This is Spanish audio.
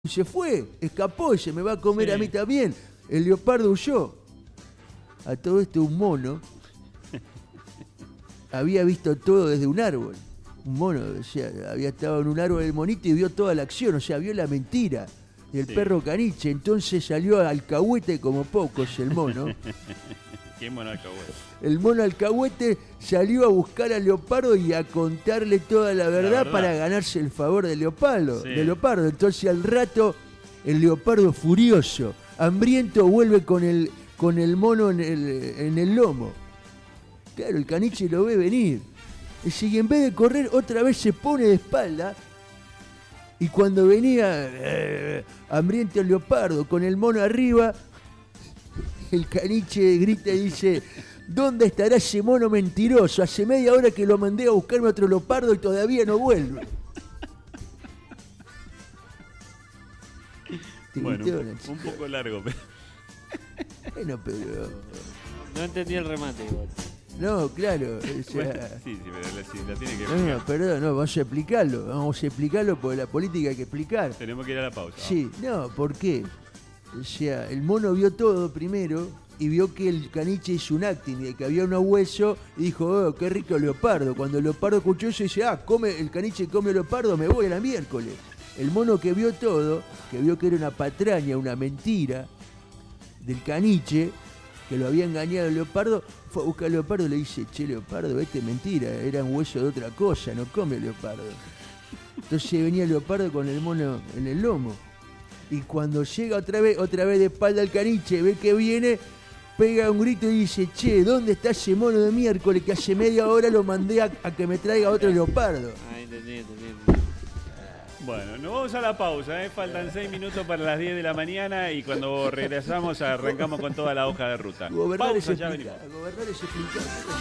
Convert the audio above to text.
Se fue, escapó y se me va a comer a mí también. El leopardo huyó. A todo esto un mono había visto todo desde un árbol. Un mono, o sea, había estado en un árbol el monito y vio toda la acción, o sea, vio la mentira del perro caniche. Entonces salió alcahuete como pocos el mono. ¿Qué mono alcahuete? El mono alcahuete salió a buscar al leopardo y a contarle toda la verdad para ganarse el favor del leopardo. Entonces al rato el leopardo furioso, hambriento, vuelve con el mono en el lomo. Claro, el caniche lo ve venir. Y en vez de correr, otra vez se pone de espalda. Y cuando venía hambriento el leopardo con el mono arriba, el caniche grita y dice: ¿dónde estará ese mono mentiroso? Hace media hora que lo mandé a buscarme otro leopardo y todavía no vuelve. Bueno, un poco largo, pero... Bueno, pero... No entendí el remate igual. No, claro. O sea... bueno, sí, pero la tiene que explicar. No, perdón, no, vamos a explicarlo porque la política hay que explicar. Tenemos que ir a la pausa. Sí, no, ¿por qué? O sea, el mono vio todo primero y vio que el caniche hizo un acting, de que había unos huesos, y dijo: oh, qué rico leopardo. Cuando el leopardo escuchó eso, dice: el caniche come leopardo, me voy a la miércoles. El mono que vio todo, que vio que era una patraña, una mentira del caniche, que lo había engañado el leopardo, fue a buscar al leopardo y le dice: che, leopardo, es mentira, era un hueso de otra cosa, no come leopardo. Entonces venía el leopardo con el mono en el lomo. Y cuando llega otra vez de espalda al caniche, ve que viene, pega un grito y dice: che, ¿dónde está ese mono de miércoles que hace media hora lo mandé a que me traiga otro leopardo? Entendí. Bueno, nos vamos a la pausa, faltan 6 minutos para las 10 de la mañana y cuando regresamos arrancamos con toda la hoja de ruta. Gobernar pausa, es ya explicar, venimos. gobernar es explicar.